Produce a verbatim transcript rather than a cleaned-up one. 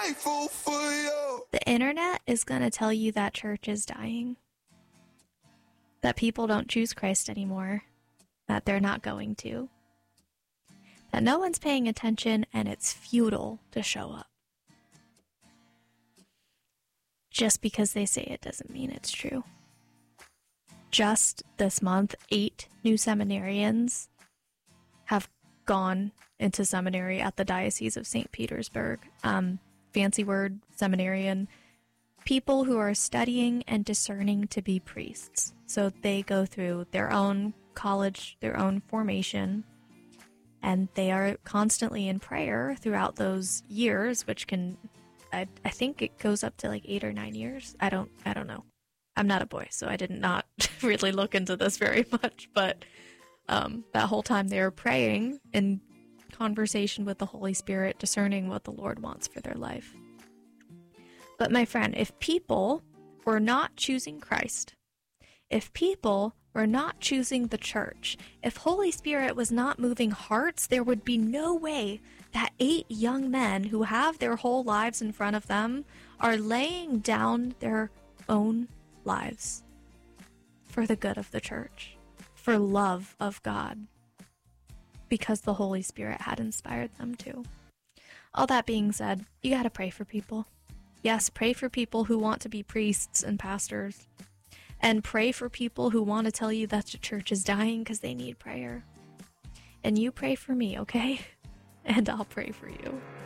grateful for you. The internet is going to tell you that church is dying, that people don't choose Christ anymore, that they're not going to, that no one's paying attention, and it's futile to show up. Just because they say it doesn't mean it's true. Just this month, eight new seminarians have gone into seminary at the Diocese of Saint Petersburg. Um, fancy word, seminarian. People who are studying and discerning to be priests. So they go through their own college, their own formation, and they are constantly in prayer throughout those years, which can, I, I think it goes up to like eight or nine years. I don't, I don't know. I'm not a boy, so I did not really look into this very much, but um, that whole time they were praying in conversation with the Holy Spirit, discerning what the Lord wants for their life. But my friend, if people were not choosing Christ, if people were not choosing the church, if Holy Spirit was not moving hearts, there would be no way that eight young men who have their whole lives in front of them are laying down their own lives for the good of the church, for love of God, because the Holy Spirit had inspired them to. All that being said, you gotta pray for people. Yes, pray for people who want to be priests and pastors, and pray for people who want to tell you that the church is dying because they need prayer. And you pray for me, okay? And I'll pray for you.